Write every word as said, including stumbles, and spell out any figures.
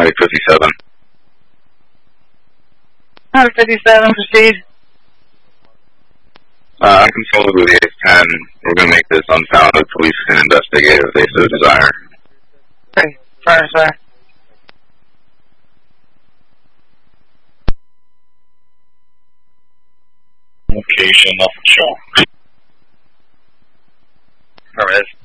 Highway fifty-seven. Highway fifty-seven, proceed. Uh, uncontrolled with the eight ten. We're going to make this unfounded. Police can investigate if they so desire. Okay, fire, sir. Location, nothing shown. Affirmative.